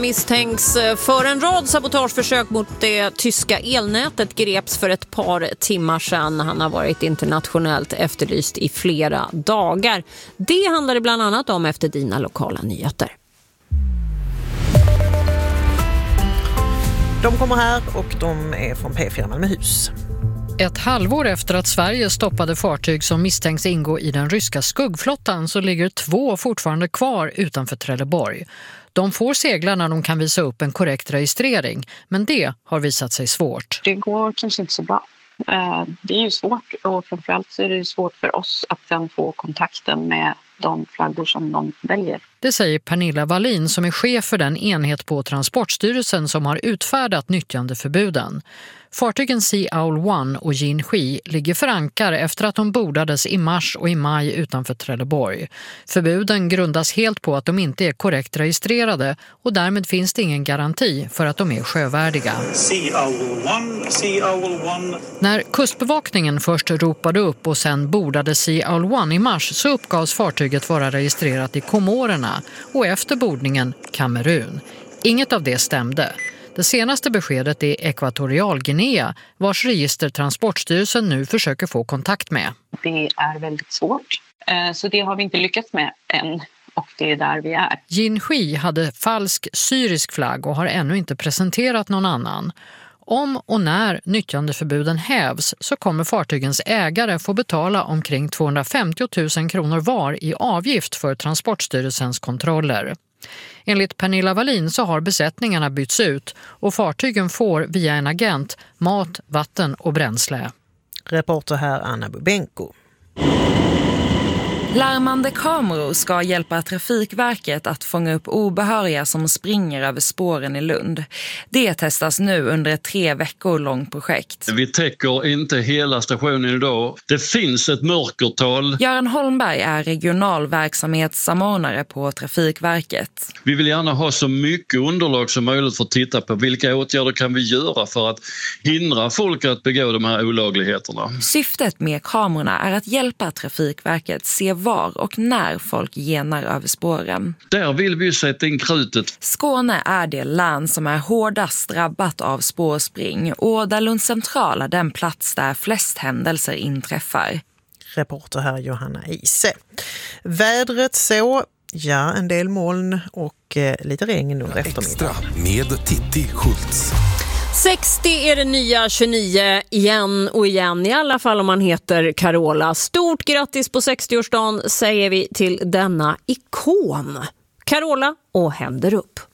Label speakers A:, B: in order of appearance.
A: Misstänks för en rad sabotageförsök mot det tyska elnätet, greps för ett par timmar sedan. Han har varit internationellt efterlyst i flera dagar. Det handlar det bland annat om efter dina lokala nyheter.
B: De kommer här och de är från P4 Malmöhus.
C: Ett halvår efter att Sverige stoppade fartyg som misstänks ingå i den ryska skuggflottan så ligger 2 fortfarande kvar utanför Trelleborg. De får segla när de kan visa upp en korrekt registrering, men det har visat sig svårt.
D: Det går kanske inte så bra. Det är ju svårt, och framförallt så är det svårt för oss att sen få kontakten med de flaggor som de väljer.
C: Det säger Pernilla Wallin som är chef för den enhet på Transportstyrelsen som har utfärdat nyttjandeförbuden. Fartygen Sea Owl 1 och Jinhui ligger för ankar efter att de bordades i mars och i maj utanför Trelleborg. Förbuden grundas helt på att de inte är korrekt registrerade och därmed finns det ingen garanti för att de är sjövärdiga.
E: Sea Owl 1.
C: När kustbevakningen först ropade upp och sen bordade Sea Owl 1 i mars så uppgavs fartyget vara registrerat i Komorerna och efter bordningen Kamerun. Inget av det stämde. Det senaste beskedet är Ekvatorialguinea, vars register Transportstyrelsen nu försöker få kontakt med.
D: Det är väldigt svårt, så det har vi inte lyckats med än, och det är där vi är.
C: Jinhui hade falsk syrisk flagg och har ännu inte presenterat någon annan. Om och när nyttjandeförbuden hävs så kommer fartygens ägare få betala omkring 250 000 kronor var i avgift för Transportstyrelsens kontroller. Enligt Pernilla Wallin så har besättningarna bytts ut och fartygen får via en agent mat, vatten och bränsle.
B: Reporter här Anna Bubenko.
F: Larmande kameror ska hjälpa Trafikverket att fånga upp obehöriga som springer över spåren i Lund. Det testas nu under ett 3 veckor långt projekt.
G: Vi täcker inte hela stationen idag. Det finns ett mörkertal.
F: Göran Holmberg är regional verksamhetssamordnare på Trafikverket.
G: Vi vill gärna ha så mycket underlag som möjligt för att titta på vilka åtgärder kan vi göra för att hindra folk att begå de här olagligheterna.
F: Syftet med kamerorna är att hjälpa Trafikverket se var och när folk genar över spåren.
G: Där vill vi sätta in krutet.
F: Skåne är det län som är hårdast drabbat av spårspring och där Lund central är den plats där flest händelser inträffar.
B: Reporter här Johanna Ise. Vädret så, ja, en del moln och lite regn under eftermiddag.
H: Extra med Titti Schultz.
A: 60 är det nya 29 igen och igen, i alla fall om man heter Carola. Stort grattis på 60-årsdagen säger vi till denna ikon. Carola och händer upp.